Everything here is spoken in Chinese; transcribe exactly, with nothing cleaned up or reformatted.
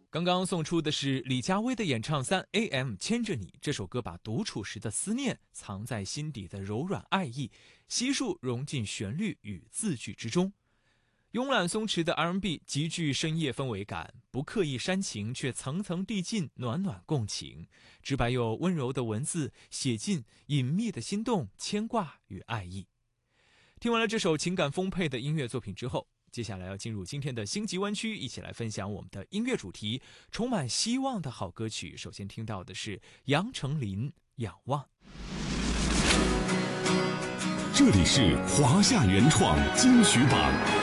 刚刚送出的是李佳薇的演唱三 A M 牵着你，这首歌把独处时的思念藏在心底的柔软爱意悉数融进旋律与字句之中。慵懒松弛的 R and B 极具深夜氛围感，不刻意煽情，却层层递进，暖暖共情。直白又温柔的文字写尽隐秘的心动、牵挂与爱意。听完了这首情感丰沛的音乐作品之后，接下来要进入今天的星级湾区，一起来分享我们的音乐主题，充满希望的好歌曲。首先听到的是杨丞琳《仰望》。 这里是华夏原创金曲榜。